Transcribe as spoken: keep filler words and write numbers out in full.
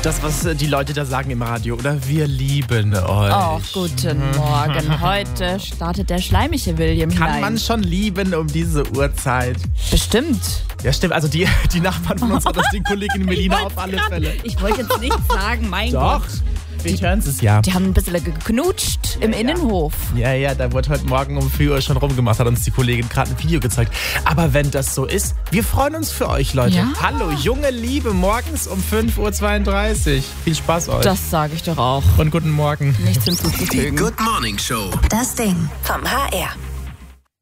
Das, was die Leute da sagen im Radio, oder? Wir lieben euch. Ach, guten Morgen. Heute startet der schleimige William Kann hinein. man schon lieben um diese Uhrzeit? Bestimmt. Ja, stimmt. Also die, die Nachbarn von uns, das die Kollegin Melina Ich auf alle grad, Fälle. Ich wollte jetzt nicht sagen, mein Doch. Gott. Wir hören es ja. Die haben ein bisschen geknutscht im ja. Innenhof. Ja, ja, da wurde heute Morgen um vier Uhr schon rumgemacht, hat uns die Kollegin gerade ein Video gezeigt. Aber wenn das so ist, wir freuen uns für euch, Leute. Ja. Hallo, junge Liebe, morgens um fünf Uhr zweiunddreißig. Viel Spaß euch. Das sage ich doch auch. Und guten Morgen. Nichts hinzuzufügen. Good Morning Show. Das Ding vom H R.